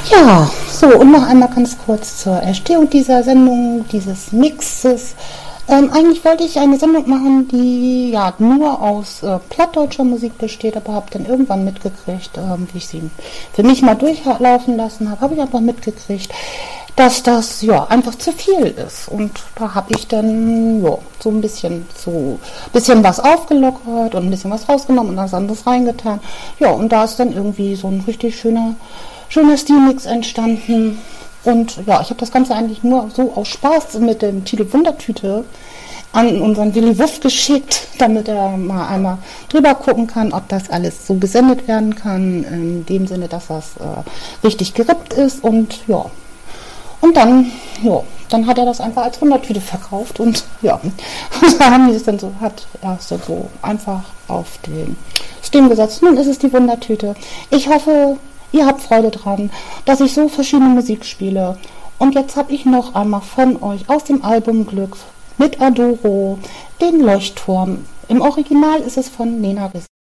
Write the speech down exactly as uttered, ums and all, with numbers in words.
Ja, so und noch einmal ganz kurz zur Erstehung dieser Sendung, dieses Mixes. Ähm, eigentlich wollte ich eine Sendung machen, die ja nur aus äh, plattdeutscher Musik besteht, aber habe dann irgendwann mitgekriegt, ähm, wie ich sie für mich mal durchlaufen lassen habe, habe ich einfach mitgekriegt, dass das ja einfach zu viel ist. Und da habe ich dann ja, so ein bisschen so bisschen was aufgelockert und ein bisschen was rausgenommen und was anderes reingetan. Ja, und da ist dann irgendwie so ein richtig schöner, schöner Stilmix entstanden. Und ja, ich habe das Ganze eigentlich nur so aus Spaß mit dem Titel Wundertüte an unseren Willi Wuff geschickt, damit er mal einmal drüber gucken kann, ob das alles so gesendet werden kann, in dem Sinne, dass das äh, richtig gerippt ist. Und ja, und dann, ja, dann hat er das einfach als Wundertüte verkauft und ja, da haben die es dann so, hat er es dann so einfach auf den Stream gesetzt. Nun ist es die Wundertüte. Ich hoffe, ihr habt Freude dran, dass ich so verschiedene Musik spiele. Und jetzt habe ich noch einmal von euch aus dem Album Glück mit Adoro den Leuchtturm. Im Original ist es von Nena Wiss.